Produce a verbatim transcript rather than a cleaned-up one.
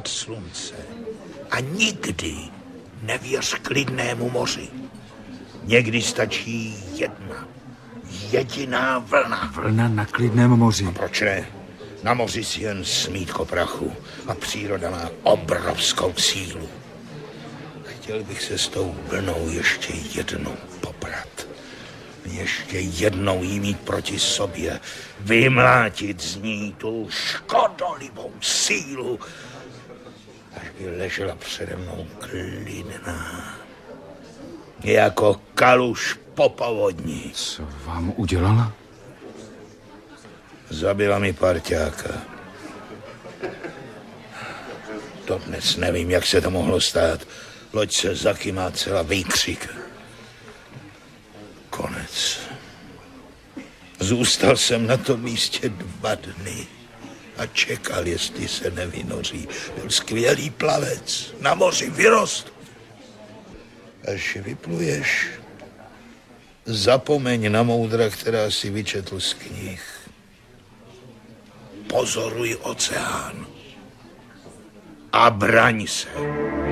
nad slunce. A nikdy nevěř klidnému moři. Někdy stačí jedna, jediná vlna. Vlna na klidném moři. A proč ne? Na moři si jen smítko prachu a příroda má obrovskou sílu. Chtěl bych se s tou vlnou ještě jednou poprat. Ještě jednou jí mít proti sobě, vymlátit z ní tu škodolivou sílu, až by ležela přede mnou klidná, jako kaluž po povodni. Co vám udělala? Zabila mi parťáka. Dodnes nevím, jak se to mohlo stát. Loď se zakymá celá výkřik. Konec. Zůstal jsem na tom místě dva dny a čekal, jestli se nevynoří. Byl skvělý plavec, na moři vyrost. Až vypluješ, zapomeň na moudra, která si vyčetl z knih. Pozoruj oceán a braň se.